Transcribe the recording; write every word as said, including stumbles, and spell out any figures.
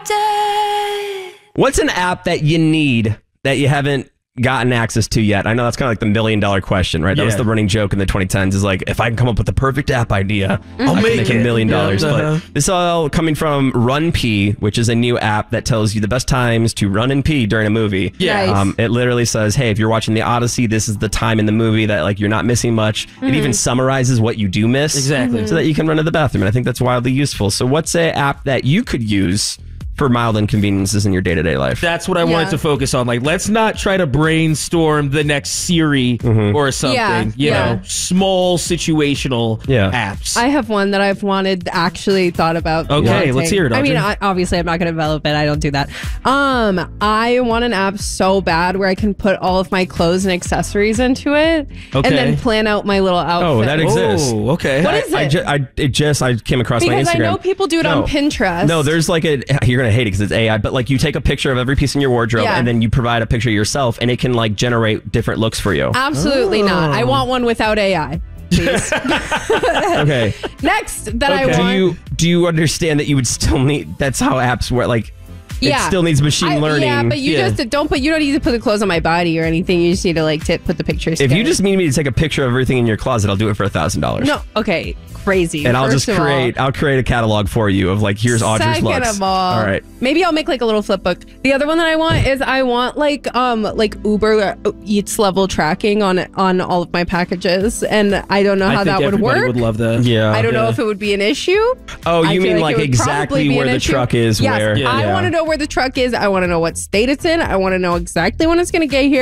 adopted. What's an app that you need that you haven't gotten access to yet? I know that's kind of like the million dollar question, right? That Yeah. was the running joke in the twenty tens is like, if I can come up with the perfect app idea, I'll I make can make it. a million Yeah, dollars. uh-huh. But this is all coming from Run Pee, which is a new app that tells you the best times to run and pee during a movie. Yeah. Nice. Um, it literally says, hey, if you're watching the Odyssey, this is the time in the movie that like you're not missing much. It even summarizes what you do miss. Exactly. So that you can run to the bathroom. And I think that's wildly useful. So what's an app that you could use for mild inconveniences in your day-to-day life? That's what I Yeah. wanted to focus on. Like, let's not try to brainstorm the next Siri Mm-hmm. or something. Yeah, You yeah. know, small situational Yeah. apps. I have one that I've wanted, actually thought about. Okay, wanting. let's hear it, I mean, Audrey. I, obviously, I'm not going to develop it. I don't do that. Um, I want an app so bad where I can put all of my clothes and accessories into it, Okay. and then plan out my little outfit. Oh, that exists. Oh, okay. What I, is I, it? ju- I, it just I came across my Because Instagram. I know people do it No. on Pinterest. No, there's like a you're gonna hate it because it's A I, but like you take a picture of every piece in your wardrobe Yeah. and then you provide a picture yourself, and it can like generate different looks for you. Absolutely not. I Oh. want one without A I. Please. Okay. Next, that I Okay. Do want. you do you understand that you would still need? That's how apps work. Like Yeah. it still needs machine I- learning. Yeah, but you Yeah. just don't put. You don't need to put the clothes on my body or anything. You just need to like t- put the pictures. if you together. just need me to take a picture of everything in your closet, I'll do it for a thousand dollars. no, okay, crazy. And I'll First just of all. create. I'll create a catalog for you of like here's Audrey's Second looks. of all, all right. maybe I'll make like a little flip book. The other one that I want is I want like um like Uber Eats level tracking on on all of my packages, and I don't know I how think that would everybody work. would love that. Yeah. I don't know Yeah. if it would be an issue. Oh, I you feel mean it like would exactly probably be where an the issue. truck is? Yes, Where? Yeah. I yeah. want to know where the truck is. I want to know what state it's in. I want to know exactly when it's going to get here.